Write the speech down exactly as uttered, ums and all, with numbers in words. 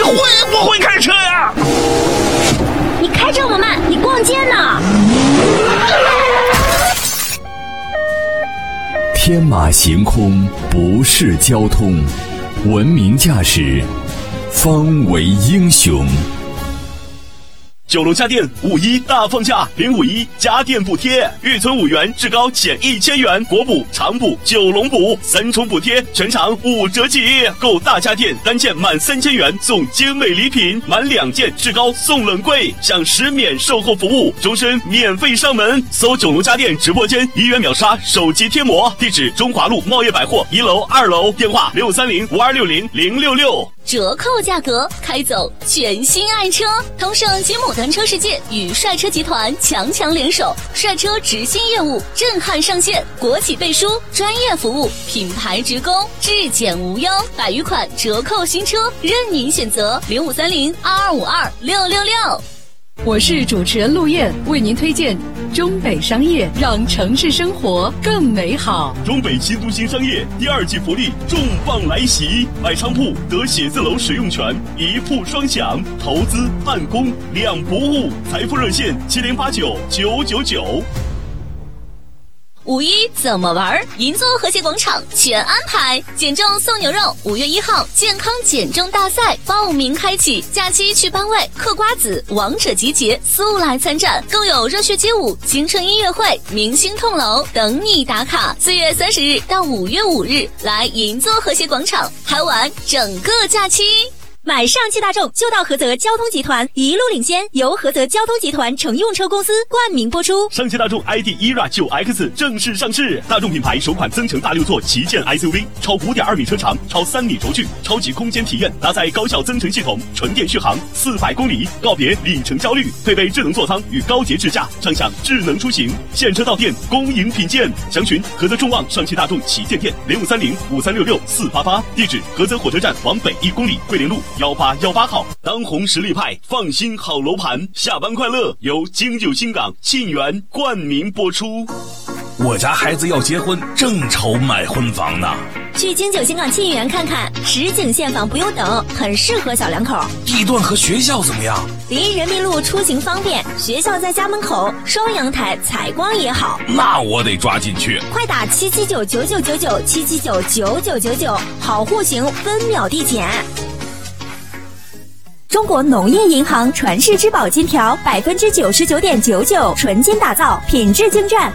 会不会开车呀？ 你开这么慢，你逛街呢？ 天马行空不是交通，文明驾驶方为英雄。 九龙家电五一大放价，零五一家电补贴，预存五元，至高减一千元，国补、长补、九龙补三重补贴，全场五折起。购大家电单件满三千元送精美礼品，满两件至高送冷柜，享十免售后服务，终身免费上门。搜九龙家电直播间，一元秒杀手机贴膜，地址中华路茂业百货一楼、二楼，电话六三零五二六零零六六。 折扣价格，开走全新爱车。通胜吉姆单车世界与帅车集团强强联手，帅车直新业务震撼上线，国企背书，专业服务，品牌直供，质检无忧，百余款折扣新车任您选择。零五三零二二五二六六六。 我是主持人陆燕，为您推荐中北商业，让城市生活更美好。 中北新都新商业第二季福利重磅来袭，买商铺得写字楼使用权，一铺双享，投资办公两不误。财富热线七零八九九九九。 五一怎么玩？银座和谐广场全安排，减重送牛肉。五月一号健康减重大赛报名开启，假期去班委、嗑瓜子、王者集结，速来参战。更有热血街舞、京城音乐会、明星痛楼等你打卡。四月三十日到五月五日，来银座和谐广场嗨玩整个假期。买上汽大众就到菏泽交通集团，一路领先，由菏泽交通集团乘用车公司冠名播出。 上汽大众 I D E R A 九 X 正式上市，大众品牌首款增程大六座旗舰 S U V， 超 五点二米车长，超三米轴距，超级空间体验，搭载高效增程系统，纯电续航四百公里，告别里程焦虑，配备智能座舱与高节智驾，畅享智能出行。现车到店，恭迎品鉴。详询菏泽众旺上汽大众旗舰店零五三零五三六六四八八，地址菏泽火车站往北一公里，桂林路幺八幺八号。当红实力派，放心好楼盘，下班快乐由京九新港沁园冠名播出。 我家孩子要结婚，正愁买婚房呢。 去京九新港沁园看看，实景现房不用等，很适合小两口。 地段和学校怎么样？ 离人民路出行方便，学校在家门口，双阳台，采光也好。 那我得抓紧去。 快打七七九九九九九七七九九九九九，好户型分秒递减。中国农业银行传世之宝金条，百分之九十九点九九纯金打造，品质精湛，